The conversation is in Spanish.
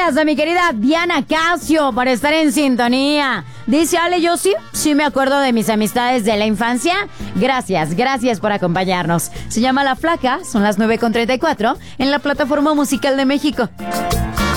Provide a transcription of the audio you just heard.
Gracias a mi querida Diana Casio por estar en sintonía. Dice Ale, yo sí me acuerdo de mis amistades de la infancia. Gracias por acompañarnos. Se llama La Flaca, son las 9:34 en la Plataforma Musical de México.